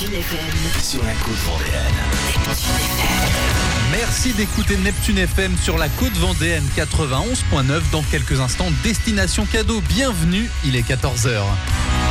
Neptune FM. Sur la côte vendéenne. Merci d'écouter Neptune FM sur la côte vendéenne 91.9. Dans quelques instants, destination cadeau. Bienvenue, il est 14h.